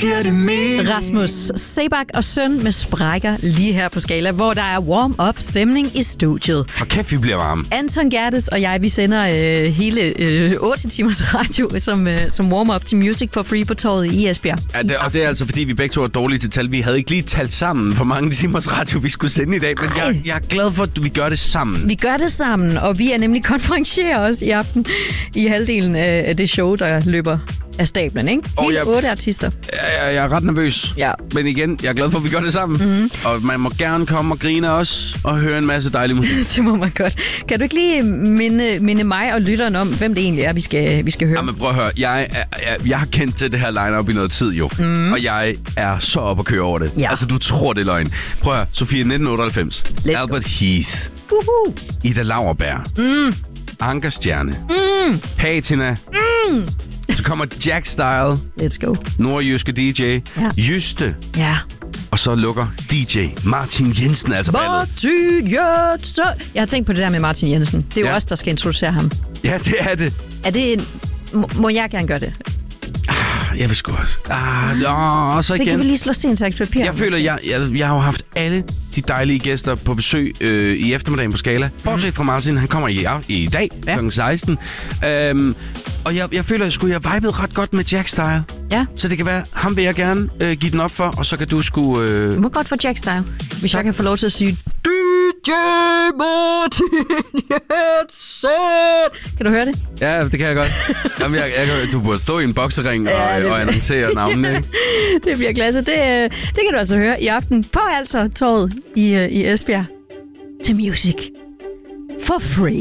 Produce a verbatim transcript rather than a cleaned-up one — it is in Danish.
giver det mening. Rasmus Seebach og søn med sprækker lige her på Skala, hvor der er warm-up stemning i studiet. Og kæft, vi bliver varme. Anton Gerdes og jeg, vi sender øh, hele øh, otte timers radio som, øh, som warm-up til Music for Free på torvet i Esbjerg. Ja, det, og det er altså, fordi vi begge to er dårlige til tal. Vi havde ikke lige talt sammen, hvor mange timers radio vi skulle sende i dag, men jeg, jeg er glad for, at vi gør det sammen. Vi gør det sammen, og vi er nemlig konferencier også i aften i halvdelen af det show, der løber af stablen, ikke? Hele jeg, otte artister. Jeg, jeg er ret nervøs. Ja. Men igen, jeg er glad for, at vi gør det sammen. Mm-hmm. Og man må gerne komme og grine også, og høre en masse dejlig musik. Det må man godt. Kan du ikke lige minde, minde mig og lytteren om, hvem det egentlig er, vi skal, vi skal høre? Jamen prøv at høre. Jeg, jeg, jeg har kendt til det her line-up i noget tid jo. Mm. Og jeg er så op at køre over det. Ja. Altså, du tror, det er løgn. Prøv at høre. Sofie nitten otteoghalvfems. Let's Albert go. Heath. Uhuh. Ida Lauerberg. Mm. Anker Stjerne. Mm. Patina. Mm. Så kommer Jack Style. Let's go. Nordjyske D J. Ja. Jyste. Ja. Og så lukker D J Martin Jensen altså ballet. Martin Jensen. Jeg har tænkt på det der med Martin Jensen. Det er jo Ja. os, der skal introducere ham. Ja, det er det. Er det en... Må, må jeg gerne gøre det? Ah, jeg vil sgu også. Ah, ja, og så Det kan vi igen. lige slå sten til papir. Jeg føler, jeg, jeg, jeg har jo haft alle de dejlige gæster på besøg øh, i eftermiddagen på Skala. Bortset fra Martin, han kommer i, i dag Ja. klokken seksten. Øhm, og jeg, jeg føler, at jeg skulle jeg vibet ret godt med Jack Style. Ja. Så det kan være, ham vil jeg gerne øh, give den op for, og så kan du sgu... Øh... Du må godt få Jack Style, hvis tak. Jeg kan få lov til at sige D J Martin Jensen. Kan du høre det? Ja, det kan jeg godt. Jamen, jeg, jeg, du burde stå i en boksering Ja, og, det- og annoncere navnene, ikke? Det bliver klasse. Det, øh, det kan du altså høre i aften på altså torvet i, øh, i Esbjerg til Music for Free.